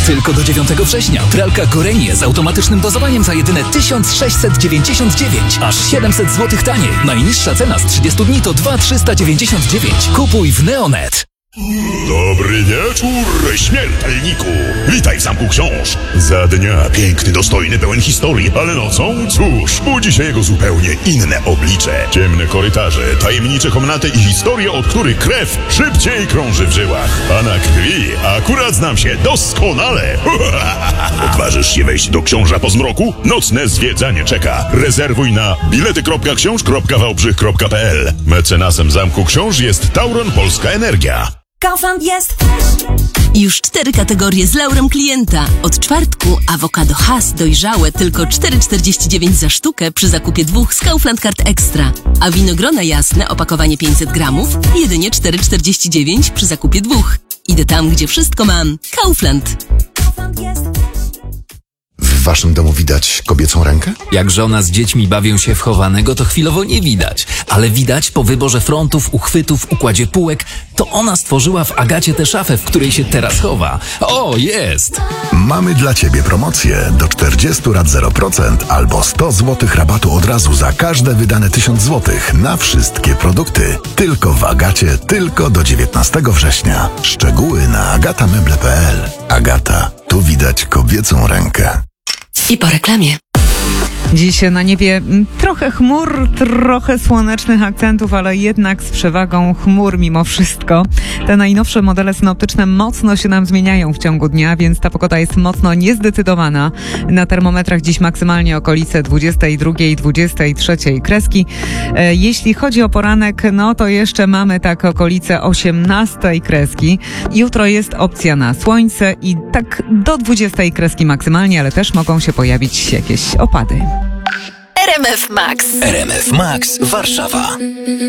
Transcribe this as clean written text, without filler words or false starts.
Tylko do 9 września. Pralka Gorenie z automatycznym dozowaniem za jedyne 1699. Aż 700 zł taniej. Najniższa cena z 30 dni to 2399. Kupuj w Neonet. Dobry wieczór, śmiertelniku! Witaj w Zamku Książ. Za dnia piękny, dostojny, pełen historii, ale nocą, cóż, budzi się jego zupełnie inne oblicze. Ciemne korytarze, tajemnicze komnaty i historie, od których krew szybciej krąży w żyłach. A na krwi akurat znam się doskonale. Odważysz się wejść do Książa po zmroku? Nocne zwiedzanie czeka. Rezerwuj na bilety.książ.wałbrzych.pl. Mecenasem Zamku Książ jest Tauron Polska Energia. Kaufland jest. Już 4 kategorie z laurem klienta. Od czwartku awokado Hass dojrzałe tylko 4,49 za sztukę przy zakupie 2 z Kaufland Card Extra. A winogrona jasne, opakowanie 500 gramów, jedynie 4,49 przy zakupie 2. Idę tam, gdzie wszystko mam. Kaufland. Kaufland jest. W waszym domu widać kobiecą rękę? Jak żona z dziećmi bawią się w chowanego, to chwilowo nie widać. Ale widać po wyborze frontów, uchwytów, układzie półek. To ona stworzyła w Agacie tę szafę, w której się teraz chowa. O, jest! Mamy dla ciebie promocję. Do 40 lat 0% albo 100 zł rabatu od razu za każde wydane 1000 zł na wszystkie produkty. Tylko w Agacie, tylko do 19 września. Szczegóły na agatameble.pl. Agata, tu widać kobiecą rękę. I po reklamie. Dziś na niebie trochę chmur, trochę słonecznych akcentów, ale jednak z przewagą chmur mimo wszystko. Te najnowsze modele synoptyczne mocno się nam zmieniają w ciągu dnia, więc ta pogoda jest mocno niezdecydowana. Na termometrach dziś maksymalnie okolice 22, 23 kreski. Jeśli chodzi o poranek, no to jeszcze mamy tak okolice 18 kreski. Jutro jest opcja na słońce i tak do 20 kreski maksymalnie, ale też mogą się pojawić jakieś opady. RMF Max. RMF Max Warszawa.